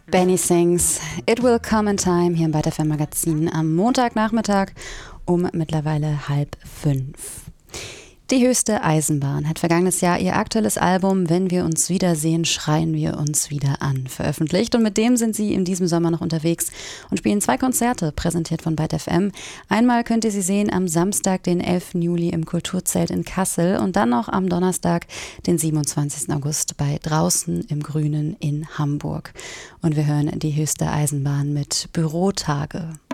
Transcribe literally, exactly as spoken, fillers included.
Benny sings It Will Come in Time hier im ByteF M Magazin am Montagnachmittag um mittlerweile halb fünf. Die höchste Eisenbahn hat vergangenes Jahr ihr aktuelles Album Wenn wir uns wiedersehen, schreien wir uns wieder an veröffentlicht. Und mit dem sind sie in diesem Sommer noch unterwegs und spielen zwei Konzerte, präsentiert von ByteF M. Einmal könnt ihr sie sehen am Samstag, den elften Juli im Kulturzelt in Kassel und dann noch am Donnerstag, den siebenundzwanzigsten August bei Draußen im Grünen in Hamburg. Und wir hören die höchste Eisenbahn mit Bürotage.